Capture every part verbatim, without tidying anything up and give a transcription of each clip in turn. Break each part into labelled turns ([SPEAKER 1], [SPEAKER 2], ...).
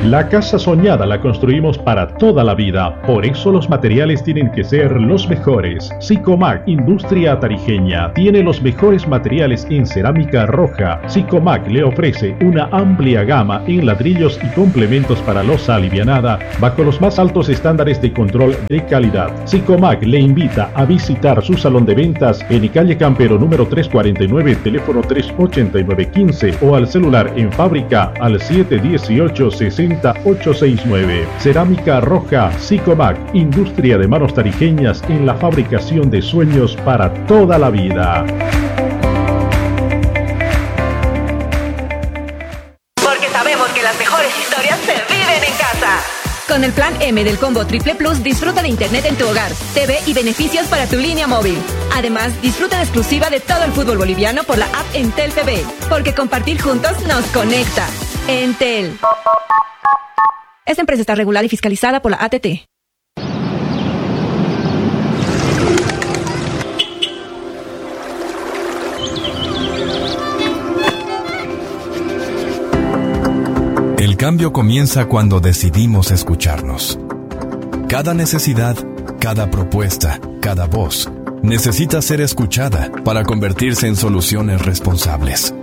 [SPEAKER 1] La casa soñada la construimos para toda la vida, por eso los materiales tienen que ser los mejores. Sicomac, industria tarijeña, tiene los mejores materiales en cerámica roja. Sicomac le ofrece una amplia gama en ladrillos y complementos para losa alivianada, bajo los más altos estándares de control de calidad. Sicomac le invita a visitar su salón de ventas en calle Campero número trescientos cuarenta y nueve, teléfono tres ocho nueve uno cinco o al celular en fábrica al siete uno ocho, seis cero ocho seis nueve. Cerámica roja Sicomac, industria de manos tarijeñas en la fabricación de sueños para toda la vida.
[SPEAKER 2] Porque sabemos que las mejores historias se viven en casa.
[SPEAKER 3] Con el plan M del Combo Triple Plus, disfruta de internet en tu hogar, T V y beneficios para tu línea móvil. Además, disfruta de exclusiva de todo el fútbol boliviano por la app Entel T V, porque compartir juntos nos conecta. Entel. Esta empresa está regulada y fiscalizada por la A T T.
[SPEAKER 4] El cambio comienza cuando decidimos escucharnos. Cada necesidad, cada propuesta, cada voz necesita ser escuchada para convertirse en soluciones responsables.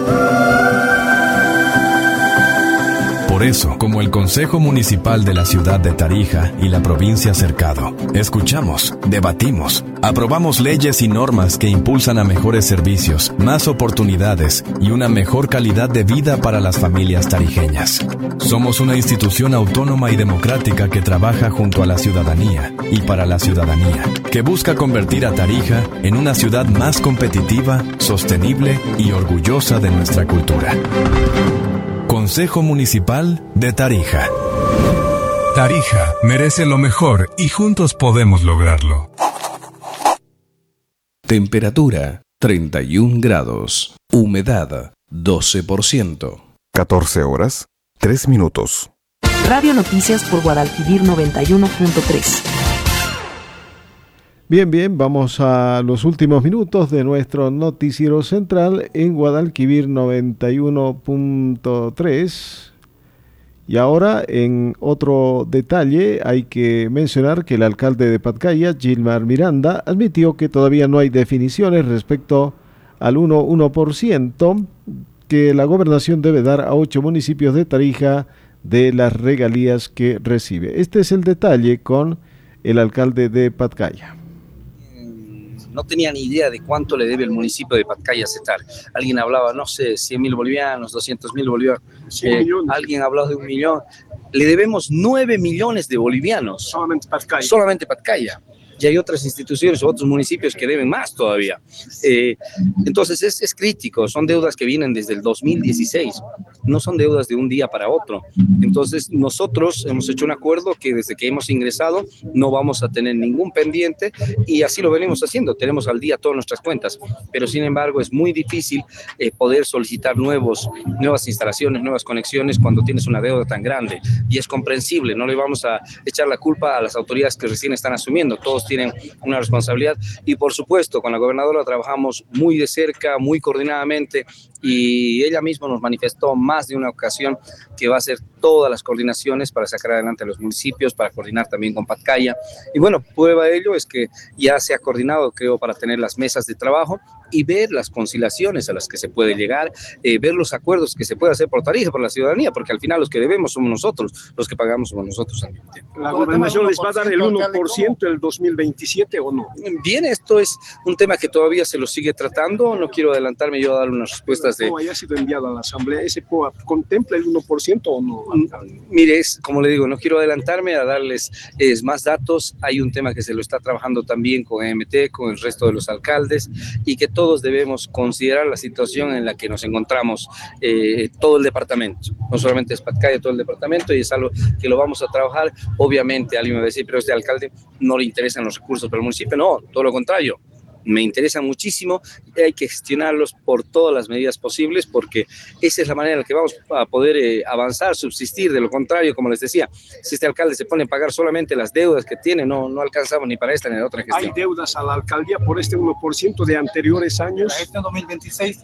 [SPEAKER 4] Por eso, como el Consejo Municipal de la Ciudad de Tarija y la provincia Cercado, escuchamos, debatimos, aprobamos leyes y normas que impulsan a mejores servicios, más oportunidades y una mejor calidad de vida para las familias tarijeñas. Somos una institución autónoma y democrática que trabaja junto a la ciudadanía y para la ciudadanía, que busca convertir a Tarija en una ciudad más competitiva, sostenible y orgullosa de nuestra cultura. Consejo Municipal de Tarija.
[SPEAKER 5] Tarija merece lo mejor y juntos podemos lograrlo.
[SPEAKER 6] Temperatura treinta y un grados. Humedad doce por ciento.
[SPEAKER 7] catorce horas, tres minutos.
[SPEAKER 8] Radio Noticias por Guadalquivir noventa y uno punto tres.
[SPEAKER 9] Bien, bien, vamos a los últimos minutos de nuestro noticiero central en Guadalquivir noventa y uno punto tres. Y ahora, en otro detalle, hay que mencionar que el alcalde de Patcaya, Gilmar Miranda, admitió que todavía no hay definiciones respecto al uno coma uno por ciento que la gobernación debe dar a ocho municipios de Tarija de las regalías que recibe. Este es el detalle con el alcalde de Patcaya.
[SPEAKER 10] No tenía ni idea de cuánto le debe el municipio de Patcaya a CETAR. Alguien hablaba, no sé, cien mil bolivianos, doscientos mil bolivianos. Eh, alguien hablaba de un millón. Le debemos nueve millones de bolivianos.
[SPEAKER 11] Solamente Patcaya.
[SPEAKER 10] Solamente Patcaya. Y hay otras instituciones o otros municipios que deben más todavía. Eh, entonces es, es crítico, son deudas que vienen desde el dos mil dieciséis, no son deudas de un día para otro. Entonces nosotros hemos hecho un acuerdo que desde que hemos ingresado no vamos a tener ningún pendiente y así lo venimos haciendo, tenemos al día todas nuestras cuentas, pero sin embargo es muy difícil eh, poder solicitar nuevos, nuevas instalaciones, nuevas conexiones cuando tienes una deuda tan grande y es comprensible, no le vamos a echar la culpa a las autoridades que recién están asumiendo, todos tienen una responsabilidad y por supuesto con la gobernadora trabajamos muy de cerca, muy coordinadamente y ella misma nos manifestó más de una ocasión que va a hacer todas las coordinaciones para sacar adelante a los municipios, para coordinar también con Patcaya y bueno, prueba de ello es que ya se ha coordinado creo para tener las mesas de trabajo y ver las conciliaciones a las que se puede llegar, eh, ver los acuerdos que se puede hacer por Tarija, por la ciudadanía, porque al final los que debemos somos nosotros, los que pagamos somos nosotros al mismo tiempo.
[SPEAKER 11] ¿La gobernación les va a dar el uno por ciento el dos mil veintisiete o no?
[SPEAKER 10] Bien, esto es un tema que todavía se lo sigue tratando, no quiero adelantarme yo a dar unas respuestas de...
[SPEAKER 11] ¿Cómo haya sido enviado a la Asamblea? ¿Ese P O A contempla el uno por ciento o no?
[SPEAKER 10] Mire, es, como le digo, no quiero adelantarme a darles es, más datos, hay un tema que se lo está trabajando también con E M T, con el resto de los alcaldes, y que todos debemos considerar la situación en la que nos encontramos eh, todo el departamento, no solamente es Patcaya, todo el departamento, y es algo que lo vamos a trabajar. Obviamente alguien me va a decir, pero este alcalde no le interesan los recursos para el municipio. No, todo lo contrario, me interesa muchísimo y hay que gestionarlos por todas las medidas posibles porque esa es la manera en la que vamos a poder eh, avanzar, subsistir. De lo contrario, como les decía, si este alcalde se pone a pagar solamente las deudas que tiene, no, no alcanzamos ni para esta ni para otra gestión.
[SPEAKER 11] ¿Hay deudas a la alcaldía por este uno por ciento de anteriores años?
[SPEAKER 12] Para este dos mil veintiséis.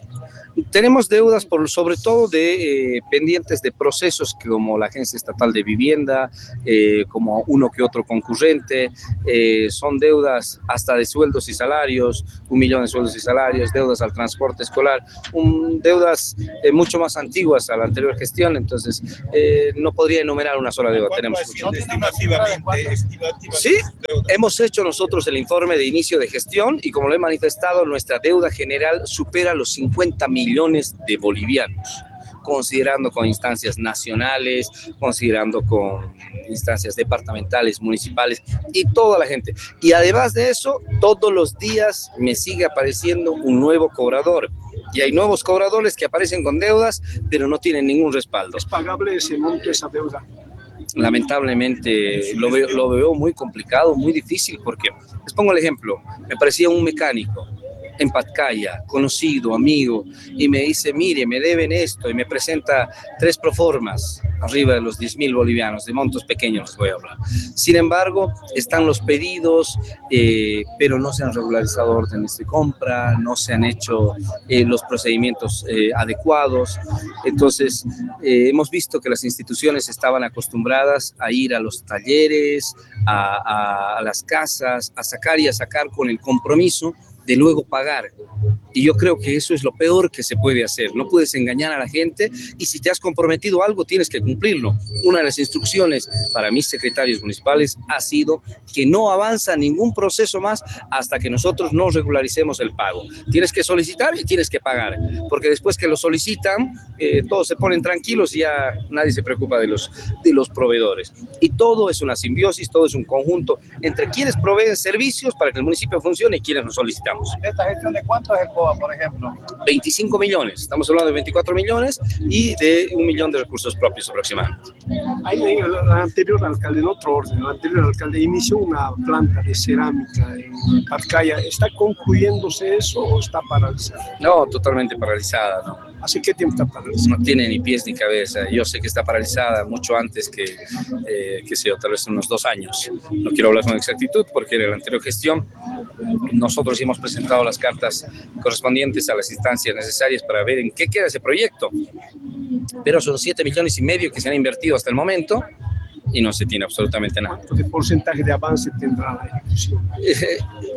[SPEAKER 10] Tenemos deudas por, sobre todo de eh, pendientes de procesos como la Agencia Estatal de Vivienda, eh, como uno que otro concurrente, eh, son deudas hasta de sueldos y salarios, un millón de sueldos y salarios, deudas al transporte escolar, un, deudas eh, mucho más antiguas a la anterior gestión, entonces eh, no podría enumerar una sola deuda. Tenemos mucho.
[SPEAKER 12] Estimativamente,
[SPEAKER 10] Sí, hemos hecho nosotros el informe de inicio de gestión y como lo he manifestado, nuestra deuda general supera los cincuenta millones de bolivianos, considerando con instancias nacionales, considerando con instancias departamentales, municipales y toda la gente. Y además de eso, todos los días me sigue apareciendo un nuevo cobrador. Y hay nuevos cobradores que aparecen con deudas, pero no tienen ningún respaldo.
[SPEAKER 11] ¿Es pagable ese monto, esa deuda?
[SPEAKER 10] Lamentablemente lo veo, lo veo muy complicado, muy difícil, porque les pongo el ejemplo, me parecía un mecánico en Patcaya, conocido, amigo, y me dice, mire, me deben esto, y me presenta tres proformas, arriba de los diez mil bolivianos, de montos pequeños les voy a hablar. Sin embargo, están los pedidos, eh, pero no se han regularizado órdenes de compra, no se han hecho eh, los procedimientos eh, adecuados. Entonces, eh, hemos visto que las instituciones estaban acostumbradas a ir a los talleres, a, a, a las casas, a sacar y a sacar con el compromiso de luego pagar. Y yo creo que eso es lo peor que se puede hacer. No puedes engañar a la gente y si te has comprometido algo tienes que cumplirlo. Una de las instrucciones para mis secretarios municipales ha sido que no avanza ningún proceso más hasta que nosotros no regularicemos el pago. Tienes que solicitar y tienes que pagar, porque después que lo solicitan, eh, todos se ponen tranquilos y ya nadie se preocupa de los, de los proveedores. Y todo es una simbiosis, todo es un conjunto entre quienes proveen servicios para que el municipio funcione y quienes nos solicitamos.
[SPEAKER 12] ¿Esta gestión de cuánto es el C O A, por ejemplo?
[SPEAKER 10] veinticinco millones, estamos hablando de veinticuatro millones y de un millón de recursos propios aproximadamente.
[SPEAKER 11] Ahí el, el anterior alcalde, en otro orden, el anterior alcalde inició una planta de cerámica en Patcaya. ¿Está concluyéndose eso o está paralizada?
[SPEAKER 10] No, totalmente paralizada, ¿no?
[SPEAKER 11] ¿Hace qué tiempo está paralizada?
[SPEAKER 10] No tiene ni pies ni cabeza. Yo sé que está paralizada mucho antes que, eh, que sé yo, tal vez unos dos años. No quiero hablar con exactitud porque en la anterior gestión nosotros hemos presentado las cartas correspondientes a las instancias necesarias para ver en qué queda ese proyecto. Pero son siete millones y medio que se han invertido hasta el momento y no se tiene absolutamente nada.
[SPEAKER 11] ¿Qué porcentaje de avance tendrá la ejecución?
[SPEAKER 10] Eh,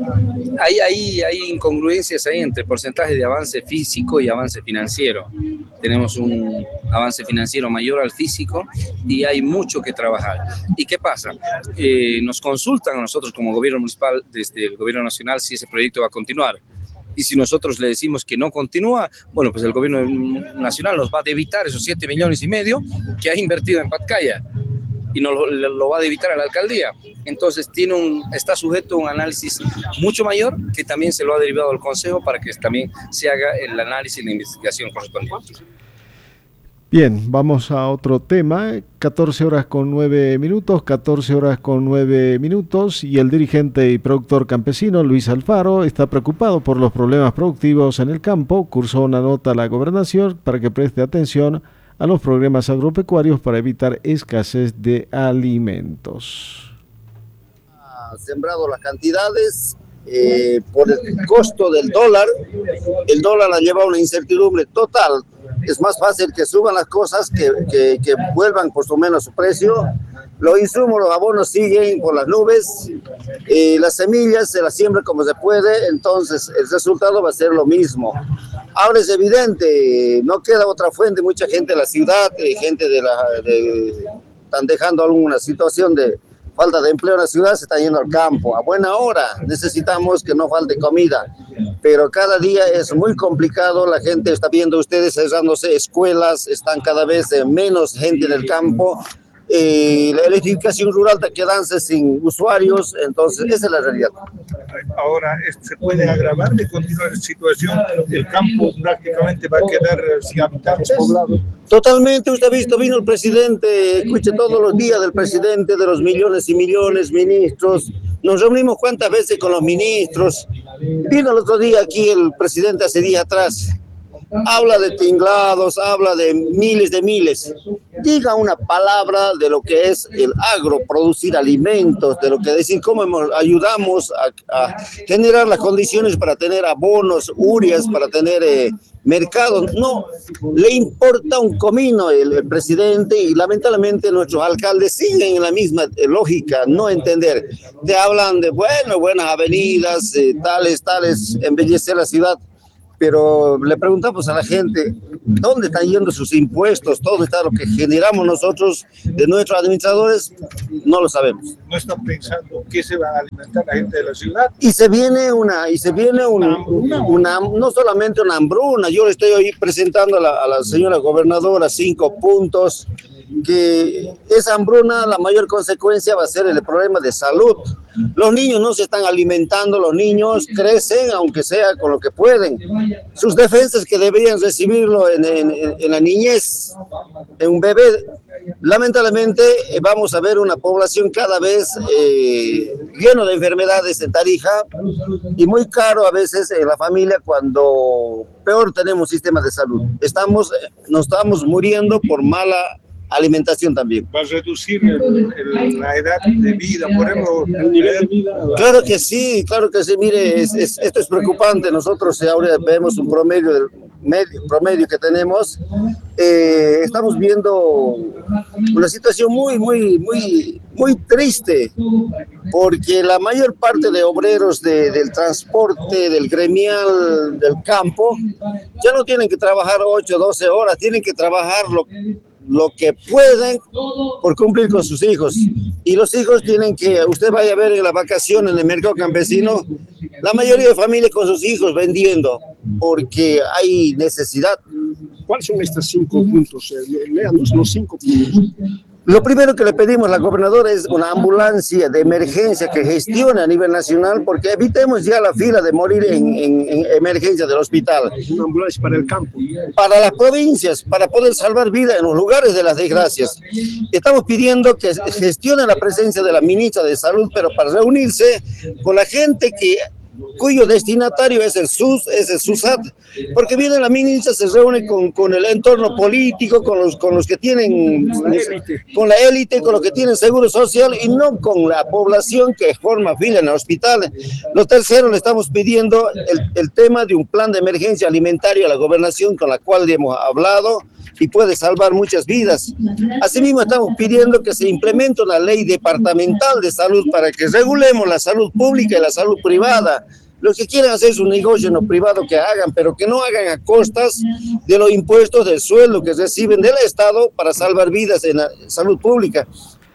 [SPEAKER 10] hay, hay, hay incongruencias ahí entre porcentaje de avance físico y avance financiero. Tenemos un avance financiero mayor al físico y hay mucho que trabajar. ¿Y qué pasa? Eh, nos consultan a nosotros como gobierno municipal desde el gobierno nacional si ese proyecto va a continuar. Y si nosotros le decimos que no continúa, bueno, pues el gobierno nacional nos va a debitar esos siete millones y medio que ha invertido en Patcaya y nos lo, lo va a debitar a la alcaldía. Entonces tiene un, está sujeto a un análisis mucho mayor que también se lo ha derivado al Consejo para que también se haga el análisis y la investigación correspondiente.
[SPEAKER 9] Bien, vamos a otro tema. catorce horas con nueve minutos, catorce horas con nueve minutos y el dirigente y productor campesino Luis Alfaro está preocupado por los problemas productivos en el campo. Cursó una nota a la gobernación para que preste atención a los programas agropecuarios para evitar escasez de alimentos.
[SPEAKER 13] Ha sembrado las cantidades eh, por el costo del dólar. El dólar ha llevado una incertidumbre total. Es más fácil que suban las cosas que, que, que vuelvan por su menos su precio. Los insumos, los abonos siguen por las nubes. Eh, las semillas se las siembra como se puede, entonces el resultado va a ser lo mismo. Ahora es evidente, no queda otra fuente, mucha gente de la ciudad, eh, gente de la... De, están dejando alguna situación de falta de empleo en la ciudad, se está yendo al campo. A buena hora, necesitamos que no falte comida, pero cada día es muy complicado, la gente está viendo ustedes cerrándose escuelas, están cada vez menos gente en el campo, eh, la electrificación rural está quedándose sin usuarios, entonces esa es la realidad.
[SPEAKER 12] Ahora se puede agravar de continuar la situación, el campo prácticamente va a quedar sin habitantes.
[SPEAKER 13] Totalmente, usted ha visto, vino el presidente, escuche todos los días del presidente, de los millones y millones, ministros, nos reunimos cuántas veces con los ministros, vino el otro día aquí el presidente hace días atrás, habla de tinglados, habla de miles de miles, diga una palabra de lo que es el agro, producir alimentos, de lo que decir, cómo hemos, ayudamos a, a generar las condiciones para tener abonos, urias, para tener... Eh, mercado, no le importa un comino el, el presidente, y lamentablemente nuestros alcaldes siguen en la misma eh, lógica, no entender. Te hablan de, bueno, buenas avenidas, eh, tales, tales, embellecer la ciudad, pero le preguntamos a la gente, ¿dónde están yendo sus impuestos? ¿Dónde está lo que generamos nosotros de nuestros administradores? No lo sabemos.
[SPEAKER 12] No están pensando qué se va a alimentar la gente de la ciudad.
[SPEAKER 13] Y se viene una, y se viene un, una, no solamente una hambruna. Yo le estoy hoy presentando a la, a la señora gobernadora cinco puntos, que esa hambruna, la mayor consecuencia va a ser el problema de salud. Los niños no se están alimentando, los niños crecen, aunque sea con lo que pueden. Sus defensas que deberían recibirlo en, en, en la niñez, en un bebé. Lamentablemente eh, vamos a ver una población cada vez eh, lleno de enfermedades en Tarija, y muy caro a veces en la familia cuando peor tenemos sistema de salud. Estamos, nos estamos muriendo por mala alimentación también.
[SPEAKER 12] ¿Va a reducir el, el, la edad de vida, por ejemplo, el nivel de vida?
[SPEAKER 13] Claro que sí, claro que sí. Mire, es, es, esto es preocupante. Nosotros ahora vemos un promedio del medio, promedio que tenemos. Eh, estamos viendo una situación muy, muy, muy, muy triste, porque la mayor parte de obreros de, del transporte, del gremial, del campo, ya no tienen que trabajar ocho, doce horas, tienen que trabajar lo lo que pueden por cumplir con sus hijos. Y los hijos tienen que, usted vaya a ver en la vacación en el mercado campesino, la mayoría de familias con sus hijos vendiendo, porque hay necesidad.
[SPEAKER 11] ¿Cuáles son estos cinco puntos? Léanos los cinco puntos.
[SPEAKER 13] Lo primero que le pedimos a la gobernadora es una ambulancia de emergencia que gestione a nivel nacional, porque evitemos ya la fila de morir en, en, en emergencia del hospital.
[SPEAKER 11] Una ambulancia para el campo.
[SPEAKER 13] Para las provincias, para poder salvar vida en los lugares de las desgracias. Estamos pidiendo que gestione la presencia de la ministra de Salud, pero para reunirse con la gente que cuyo destinatario es el S U S, es el SUSAT, porque viene la ministra, se reúne con, con el entorno político, con los, con los que tienen, con la élite, con los que tienen seguro social, y no con la población que forma fila en el hospital. Lo tercero, le estamos pidiendo el, el tema de un plan de emergencia alimentaria a la gobernación, con la cual hemos hablado, y puede salvar muchas vidas. Asimismo, estamos pidiendo que se implemente una ley departamental de salud para que regulemos la salud pública y la salud privada. Los que quieran hacer su negocio en lo privado, que hagan, pero que no hagan a costas de los impuestos del sueldo que reciben del Estado para salvar vidas en la salud pública.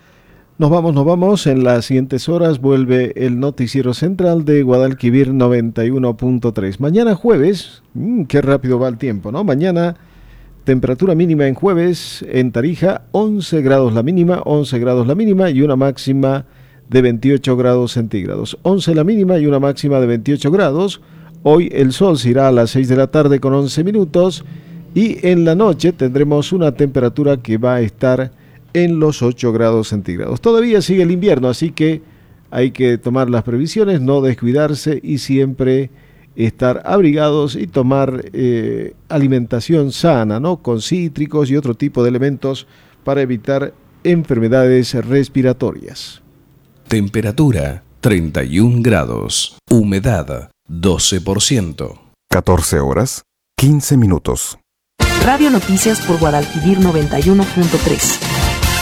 [SPEAKER 9] Nos vamos, nos vamos. En las siguientes horas vuelve el noticiero central de Guadalquivir noventa y uno punto tres. Mañana jueves, mmm, qué rápido va el tiempo, ¿no? Mañana temperatura mínima en jueves en Tarija, once grados la mínima, once grados la mínima y una máxima de veintiocho grados centígrados. once la mínima y una máxima de veintiocho grados. Hoy el sol se irá a las seis de la tarde con once minutos y en la noche tendremos una temperatura que va a estar en los ocho grados centígrados. Todavía sigue el invierno, así que hay que tomar las previsiones, no descuidarse y siempre estar abrigados y tomar eh, alimentación sana, ¿no? Con cítricos y otro tipo de elementos para evitar enfermedades respiratorias.
[SPEAKER 6] Temperatura treinta y un grados. Humedad doce por ciento.
[SPEAKER 7] catorce horas, quince minutos.
[SPEAKER 8] Radio Noticias por Guadalquivir noventa y uno punto tres.